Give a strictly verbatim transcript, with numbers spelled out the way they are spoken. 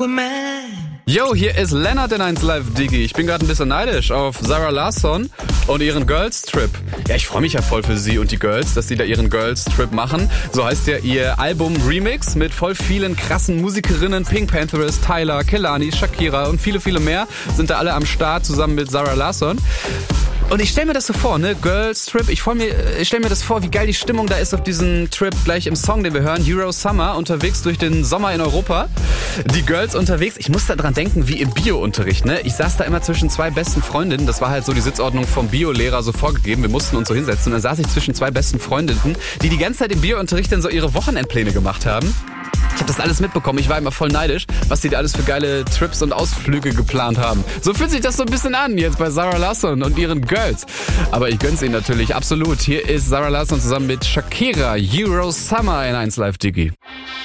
Yo, hier ist Lennart in eins Live Digi. Ich bin gerade ein bisschen neidisch auf Zara Larsson und ihren Girls Trip. Ja, ich freue mich ja voll für sie und die Girls, dass sie da ihren Girls Trip machen. So heißt ja ihr Album Remix mit voll vielen krassen Musikerinnen. Pink Panthers, Tyler, Kehlani, Shakira und viele, viele mehr sind da alle am Start zusammen mit Zara Larsson. Und ich stell mir das so vor, ne, Girls Trip, ich, mir, ich stell mir das vor, wie geil die Stimmung da ist auf diesem Trip, gleich im Song, den wir hören, Euro Summer, unterwegs durch den Sommer in Europa. Die Girls unterwegs, ich muss da dran denken, wie im Bio-Unterricht, ne, ich saß da immer zwischen zwei besten Freundinnen, das war halt so die Sitzordnung vom Bio-Lehrer so vorgegeben, wir mussten uns so hinsetzen und dann saß ich zwischen zwei besten Freundinnen, die die ganze Zeit im Bio-Unterricht dann so ihre Wochenendpläne gemacht haben. Ich habe das alles mitbekommen, ich war immer voll neidisch, was die da alles für geile Trips und Ausflüge geplant haben. So fühlt sich das so ein bisschen an jetzt bei Zara Larsson und ihren Girls. Aber ich gönn's ihnen natürlich, absolut. Hier ist Zara Larsson zusammen mit Shakira, Euro Summer in eins Live Digi.